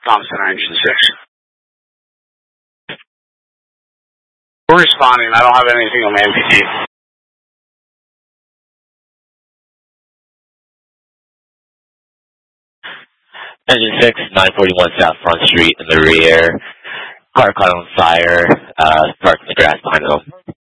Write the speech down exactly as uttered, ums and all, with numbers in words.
Tom Center, Engine six. We're responding. I don't have anything on my M P T. Engine six, nine forty-one South Front Street in the rear. Car caught on fire. Uh, parked in the grass behind home.